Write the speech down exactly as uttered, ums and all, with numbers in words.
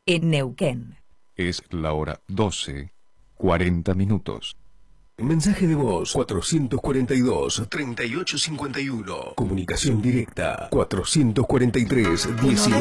en Neuquén. Es la hora doce, cuarenta minutos. Mensaje de voz cuatrocientos cuarenta y dos, treinta y ocho cincuenta y uno. Comunicación directa cuatrocientos cuarenta y tres, diecinueve.